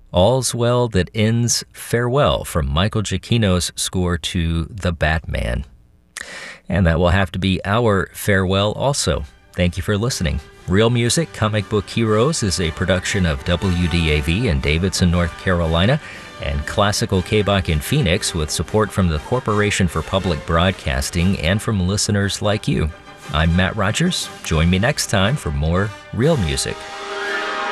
All's Well That Ends Farewell from Michael Giacchino's score to The Batman. And that will have to be our farewell also. Thank you for listening. Real Music Comic Book Heroes is a production of WDAV in Davidson, North Carolina, and Classical KBOC in Phoenix, with support from the Corporation for Public Broadcasting and from listeners like you. I'm Matt Rogers. Join me next time for more Real Music.